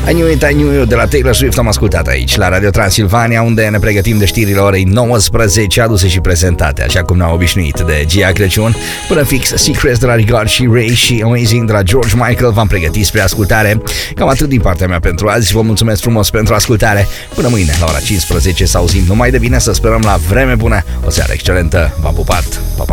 I Knew You de la Taylor Swift am ascultat aici, la Radio Transilvania, unde ne pregătim de știrile orei 19, aduse și prezentate, așa cum ne-au obișnuit, de Gia Crăciun, până fix Secrets de la Regard și Ray și Amazing de la George Michael v-am pregătit spre ascultare. Cam atât din partea mea pentru azi, vă mulțumesc frumos pentru ascultare. Până mâine, la ora 15, să auzim numai de bine, să sperăm la vreme bună, o seară excelentă, v-am pupat, pa, pa!